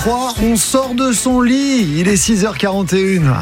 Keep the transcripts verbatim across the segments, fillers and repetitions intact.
trois, on sort de son lit. Il est six heures quarante et une.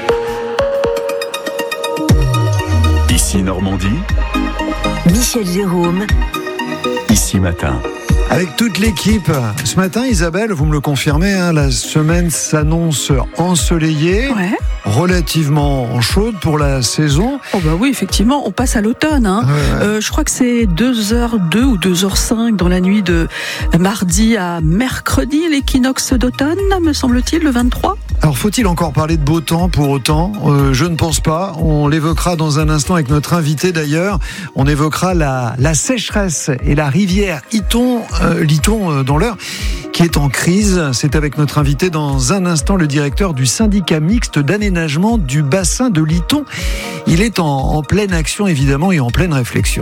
Ici Normandie, Michel Jérôme. Ici Matin. Avec toute l'équipe. Ce matin, Isabelle, vous me le confirmez, hein, la semaine s'annonce ensoleillée, Ouais. relativement chaude pour la saison. Oh bah oui, effectivement, on passe à l'automne. Hein. Ouais, ouais. Euh, je crois que c'est deux heures deux ou deux heures cinq dans la nuit de mardi à mercredi, l'équinoxe d'automne, me semble-t-il, le vingt-trois. Alors, faut-il encore parler de beau temps pour autant ? euh, Je ne pense pas. On l'évoquera dans un instant avec notre invité d'ailleurs. On évoquera la, la sécheresse et la rivière Iton, euh, Liton euh, dans l'Eure, qui est en crise. C'est avec notre invité dans un instant, le directeur du syndicat mixte d'aménagement du bassin de Liton. Il est en, en pleine action évidemment et en pleine réflexion.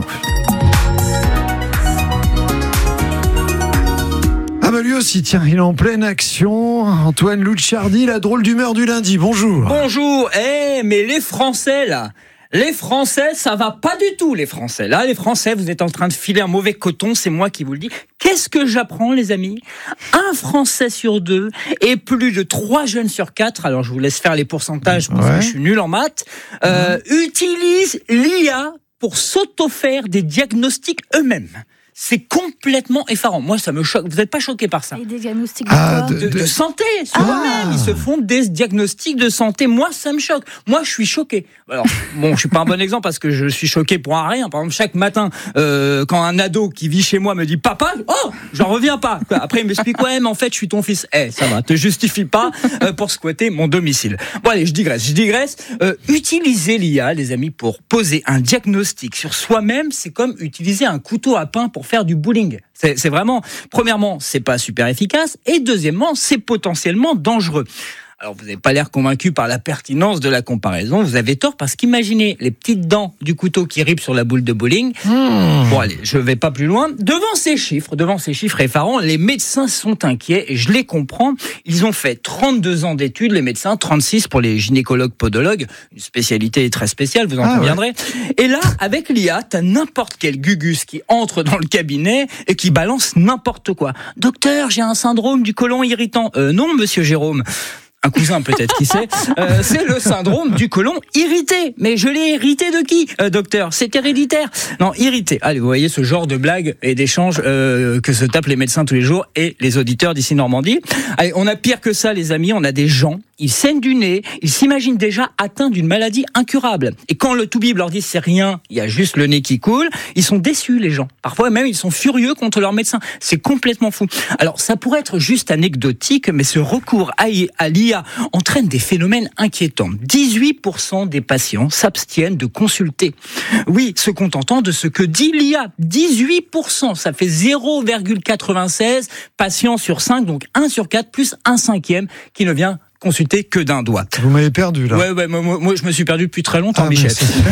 Ah bah lui aussi, tiens, il est en pleine action. Antoine Louchardi, la drôle d'humeur du lundi. Bonjour. Bonjour. Eh, mais les Français, là, les Français, ça va pas du tout, les Français. Là, les Français, vous êtes en train de filer un mauvais coton, c'est moi qui vous le dis. Qu'est-ce que j'apprends, les amis ? Un Français sur deux et plus de trois jeunes sur quatre, alors je vous laisse faire les pourcentages parce Ouais. que je suis nul en maths, euh, utilisent l'I A pour s'auto-faire des diagnostics eux-mêmes. C'est complètement effarant. Moi, ça me choque. Vous n'êtes pas choqué par ça ? Et des diagnostics de Ah, quoi ? de- de, de santé, sur eux-mêmes. Ils se font des diagnostics de santé. Moi, ça me choque. Moi, je suis choqué. Alors, bon, je suis pas un bon exemple parce que je suis choqué pour un rien. Par exemple, chaque matin, euh, quand un ado qui vit chez moi me dit « Papa, oh, j'en reviens pas ». Après, il m'explique « Ouais, mais en fait, je suis ton fils. » Eh, ça va, te justifie pas euh, pour squatter mon domicile. Bon, allez, je digresse, je digresse. Euh, utiliser l'I A, les amis, pour poser un diagnostic sur soi-même, c'est comme utiliser un couteau à pain pour faire du bowling. C'est, c'est vraiment, premièrement, c'est pas super efficace, et deuxièmement, c'est potentiellement dangereux. Alors, vous n'avez pas l'air convaincu par la pertinence de la comparaison. Vous avez tort, parce qu'imaginez les petites dents du couteau qui ripent sur la boule de bowling. Mmh. Bon, allez, je vais pas plus loin. Devant ces chiffres, devant ces chiffres effarants, les médecins sont inquiets, et je les comprends. Ils ont fait trente-deux ans d'études, les médecins, trente-six pour les gynécologues podologues, une spécialité très spéciale, vous en Ah, conviendrez. Ouais. Et là, avec l'I A, t'as n'importe quel gugus qui entre dans le cabinet et qui balance n'importe quoi. Docteur, j'ai un syndrome du côlon irritant. Euh, non, monsieur Jérôme. Un cousin peut-être, qui sait. Euh, c'est le syndrome du côlon irrité. Mais je l'ai hérité de qui, euh, docteur ? C'est héréditaire. Non, irrité. Allez, vous voyez ce genre de blagues et d'échanges euh, que se tapent les médecins tous les jours et les auditeurs d'ici Normandie. Allez, on a pire que ça, les amis. On a des gens, ils saignent du nez, ils s'imaginent déjà atteints d'une maladie incurable. Et quand le toubib leur dit c'est rien, il y a juste le nez qui coule, ils sont déçus, les gens. Parfois même, ils sont furieux contre leur médecin. C'est complètement fou. Alors, ça pourrait être juste anecdotique, mais ce recours à l'I A entraîne des phénomènes inquiétants. dix-huit pour cent des patients s'abstiennent de consulter. Oui, se contentant de ce que dit l'I A. dix-huit pour cent, ça fait zéro virgule quatre-vingt-seize patients sur cinq, donc un sur quatre, plus un cinquième qui ne vient consulter que d'un doigt. Vous m'avez perdu là. Ouais, ouais, moi, moi je me suis perdu depuis très longtemps, Ah, Michel.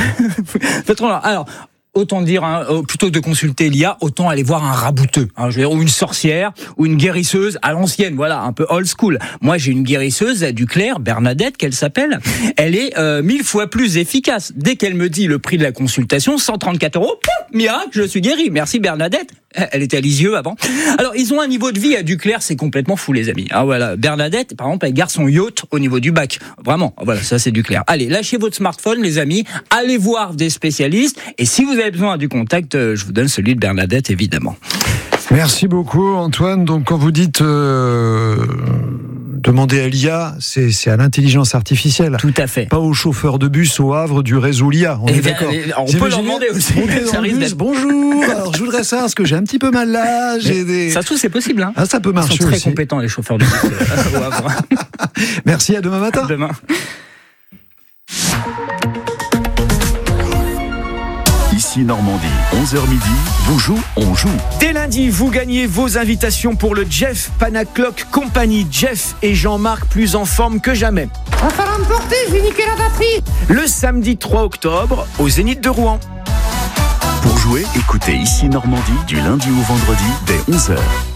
merci. Alors, autant dire, hein, plutôt que de consulter l'I A, autant aller voir un rabouteux, hein, je veux dire, ou une sorcière, ou une guérisseuse à l'ancienne, voilà, un peu old school. Moi, j'ai une guérisseuse du Clair, Bernadette, qu'elle s'appelle. Elle est euh, mille fois plus efficace. Dès qu'elle me dit le prix de la consultation, cent trente-quatre euros, pouf, miracle, je suis guéri. Merci Bernadette. Elle était à Lisieux avant. Alors, ils ont un niveau de vie à Duclair, c'est complètement fou, les amis. Ah, voilà. Bernadette, par exemple, elle garde son yacht au niveau du bac. Vraiment. Voilà, ça, c'est Duclair. Allez, lâchez votre smartphone, les amis. Allez voir des spécialistes. Et si vous avez besoin du contact, je vous donne celui de Bernadette, évidemment. Merci beaucoup, Antoine. Donc, quand vous dites euh, demander à l'I A, c'est, c'est à l'intelligence artificielle. Tout à fait. Pas au chauffeur de bus au Havre du réseau l'I A. On Eh est bien, d'accord. on peut leur demander aussi. Ça risque d'être... Bonjour. Alors, je voudrais savoir parce que j'ai un petit peu mal là. J'ai des... Ça se trouve, c'est possible. Hein. Ah, ça peut Ils marcher sont très aussi. compétents, les chauffeurs de bus euh, au Havre. Merci, à demain matin. À demain. Ici Normandie, onze heures midi, vous jouez, on joue. Dès lundi, vous gagnez vos invitations pour le Jeff Panaclock Company. Jeff et Jean-Marc plus en forme que jamais. Va falloir me porter, je vais niquer la batterie. Le samedi trois octobre, au Zénith de Rouen. Pour jouer, écoutez Ici Normandie du lundi au vendredi dès onze heures.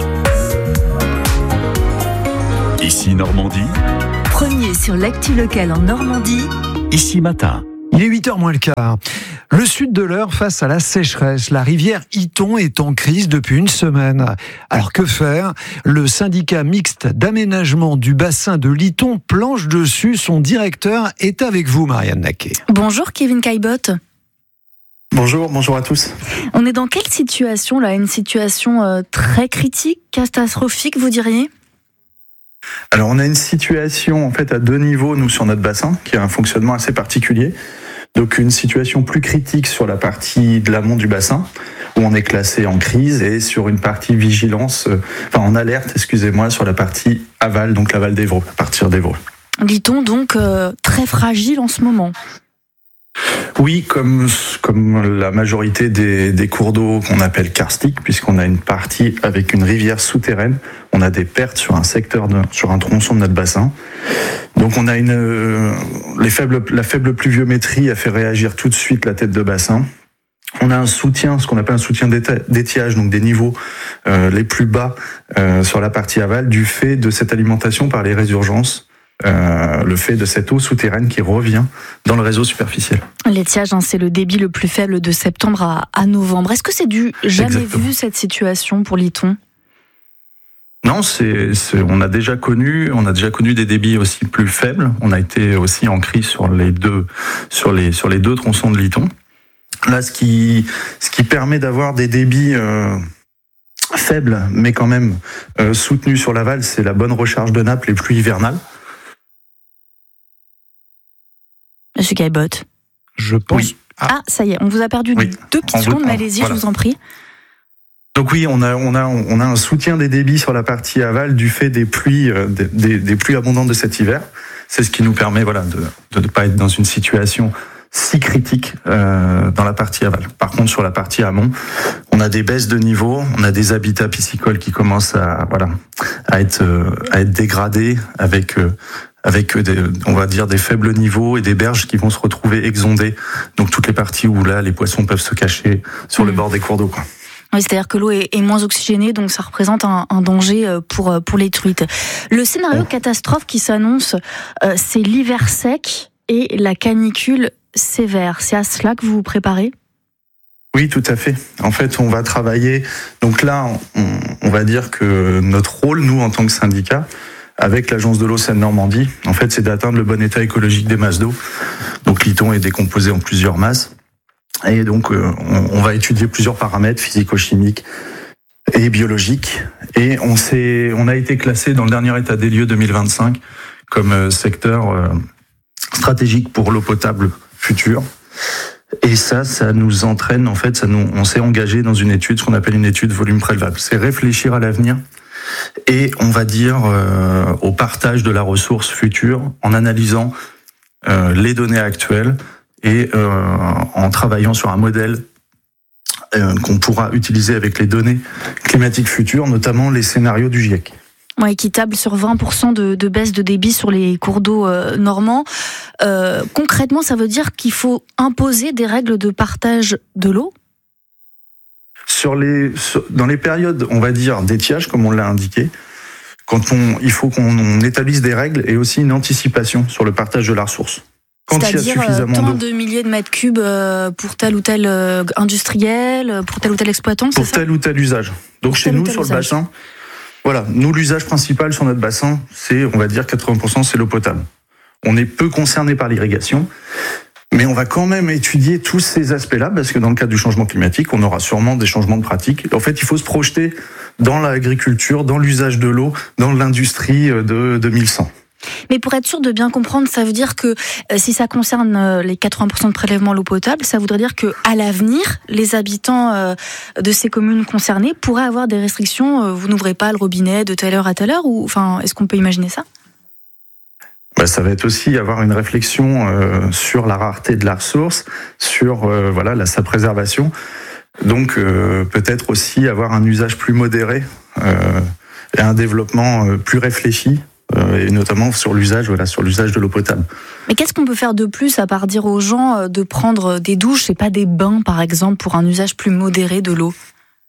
Ici Normandie, Premier sur l'actu locale en Normandie. Ici Matin. Il est huit heures moins le quart. Le sud de l'Eure face à la sécheresse. La rivière Iton est en crise depuis une semaine. Alors que faire ? Le syndicat mixte d'aménagement du bassin de l'Iton planche dessus. Son directeur est avec vous, Marianne Naquet. Bonjour Kevin Caillebotte. Bonjour, bonjour à tous. On est dans quelle situation là ? Une situation euh, très critique, catastrophique, vous diriez ? Alors on a une situation en fait à deux niveaux, nous, sur notre bassin, qui a un fonctionnement assez particulier. Donc une situation plus critique sur la partie de l'amont du bassin, où on est classé en crise, et sur une partie vigilance, euh, enfin en alerte, excusez-moi, sur la partie aval, donc l'aval d'Évreux, à partir d'Évreux. Dit-on donc euh, très fragile en ce moment ? Oui, comme, comme la majorité des, des cours d'eau qu'on appelle karstiques, puisqu'on a une partie avec une rivière souterraine, on a des pertes sur un secteur, de, sur un tronçon de notre bassin. Donc on a une, euh, les faibles, la faible pluviométrie a fait réagir tout de suite la tête de bassin. On a un soutien, ce qu'on appelle un soutien d'étiage, donc des niveaux euh, les plus bas euh, sur la partie aval, du fait de cette alimentation par les résurgences. Euh, le fait de cette eau souterraine qui revient dans le réseau superficiel. L'étiage, hein, c'est le débit le plus faible de septembre à, à novembre. Est-ce que c'est du jamais Exactement. vu cette situation pour l'Iton ? Non, c'est, c'est, on a déjà connu, on a déjà connu des débits aussi plus faibles. On a été aussi en crise sur les deux, sur les, sur les deux tronçons de l'Iton. Là, ce qui, ce qui permet d'avoir des débits euh, faibles, mais quand même euh, soutenus sur l'aval, c'est la bonne recharge de nappe, les pluies hivernales. Monsieur Caillebotte. Je pense. Oui. Ah. ah, ça y est, on vous a perdu Oui. deux petites En secondes, vous- mais allez-y, voilà. je vous en prie. Donc oui, on a, on a, on a un soutien des débits sur la partie aval du fait des pluies, euh, des, des, des pluies abondantes de cet hiver. C'est ce qui nous permet, voilà, de ne pas être dans une situation si critique euh, dans la partie aval. Par contre, sur la partie amont, on a des baisses de niveau, on a des habitats piscicoles qui commencent à, voilà, à être, euh, à être dégradés avec, euh, avec des, on va dire, des faibles niveaux et des berges qui vont se retrouver exondées. Donc toutes les parties où là, les poissons peuvent se cacher sur le bord des cours d'eau, quoi. Oui, c'est-à-dire que l'eau est, est moins oxygénée, donc ça représente un, un danger pour, pour les truites. Le scénario catastrophe qui s'annonce, euh, c'est l'hiver sec et la canicule sévère. C'est à cela que vous vous préparez ? Oui, tout à fait. En fait, on va travailler. Donc là, on, on va dire que notre rôle, nous, en tant que syndicat, avec l'agence de l'eau Seine-Normandie, en fait, c'est d'atteindre le bon état écologique des masses d'eau. Donc l'Iton est décomposé en plusieurs masses. Et donc, euh, on, on va étudier plusieurs paramètres physico-chimiques et biologiques. Et on s'est, on a été classé dans le dernier état des lieux deux mille vingt-cinq comme euh, secteur euh, stratégique pour l'eau potable future. Et ça, ça nous entraîne, en fait, ça nous, on s'est engagé dans une étude, ce qu'on appelle une étude volume prélevable. C'est réfléchir à l'avenir et, on va dire, euh, au partage de la ressource future en analysant euh, les données actuelles et euh, en travaillant sur un modèle euh, qu'on pourra utiliser avec les données climatiques futures, notamment les scénarios du GIEC. Ouais, équitable sur vingt pour cent de, de baisse de débit sur les cours d'eau euh, normands. Euh, concrètement, ça veut dire qu'il faut imposer des règles de partage de l'eau ? Sur les, sur, dans les périodes, on va dire, d'étiage, comme on l'a indiqué, quand on, il faut qu'on on établisse des règles et aussi une anticipation sur le partage de la ressource. Quand il y a C'est-à-dire suffisamment tant d'eau. de milliers de mètres cubes euh, pour tel ou tel euh, industriel, pour tel ou tel exploitant, c'est Pour ça ? tel ou tel usage. Donc Pour chez tel ou nous, tel sur le usage. bassin, voilà, nous, l'usage principal sur notre bassin, c'est, on va dire, quatre-vingts pour cent, c'est l'eau potable. On est peu concerné par l'irrigation, mais on va quand même étudier tous ces aspects-là, parce que dans le cadre du changement climatique, on aura sûrement des changements de pratiques. En fait, il faut se projeter dans l'agriculture, dans l'usage de l'eau, dans l'industrie de deux mille cent. Mais pour être sûr de bien comprendre, ça veut dire que euh, si ça concerne euh, les quatre-vingts pour cent de prélèvement à l'eau potable, ça voudrait dire que à l'avenir, les habitants euh, de ces communes concernées pourraient avoir des restrictions. Euh, vous n'ouvrez pas le robinet de telle heure à telle heure, ou enfin, est-ce qu'on peut imaginer ça ? Bah, ça va être aussi avoir une réflexion euh, sur la rareté de la ressource, sur euh, voilà la, sa préservation. Donc euh, peut-être aussi avoir un usage plus modéré euh, et un développement euh, plus réfléchi. Et notamment sur l'usage, voilà, sur l'usage de l'eau potable. Mais qu'est-ce qu'on peut faire de plus à part dire aux gens de prendre des douches et pas des bains, par exemple, pour un usage plus modéré de l'eau ?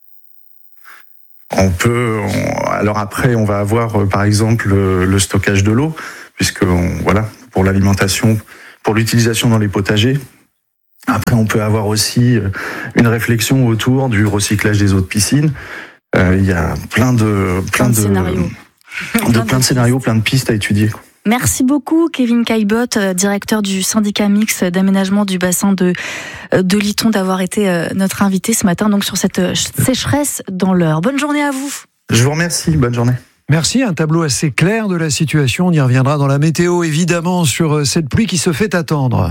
On peut, on, alors après, on va avoir par exemple le, le stockage de l'eau, puisque on, voilà, pour l'alimentation, pour l'utilisation dans les potagers, Après, on peut avoir aussi une réflexion autour du recyclage des eaux de piscine. Euh, il y a plein de plein, plein de, de scénarios, de plein de scénarios, plein de pistes à étudier. Merci beaucoup, Kevin Caillebotte, directeur du syndicat mixte d'aménagement du bassin de, de Liton, d'avoir été notre invité ce matin donc sur cette sécheresse dans l'Eure. Bonne journée à vous. Je vous remercie, bonne journée. Merci, un tableau assez clair de la situation. On y reviendra dans la météo, évidemment, sur cette pluie qui se fait attendre.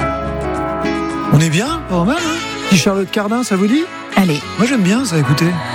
On est bien, pas mal, hein ? Petit Charlotte Cardin, ça vous dit ? Allez. Moi j'aime bien ça, écoutez.